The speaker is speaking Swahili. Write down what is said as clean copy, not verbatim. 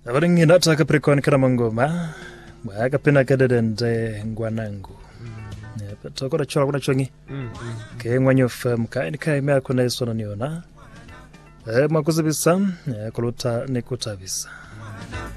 Abaringi nata Capricorn karamangoma. Mwaka pina kadende ngwanangu. Tokora chora kuna chongi. Ke ngwanyo fem kaini kai mea kuna isona niona. Mwakuzibisa, kuluta nikutabisa.